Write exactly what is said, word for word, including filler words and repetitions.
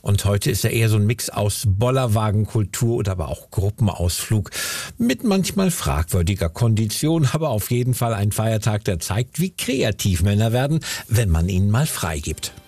Und heute ist ja eher so ein Mix aus Bollerwagenkultur oder aber auch Gruppenausflug mit manchmal fragwürdiger Kondition, aber auf jeden Fall ein Feiertag, der zeigt, wie kreativ Männer werden, wenn man ihnen mal freigibt.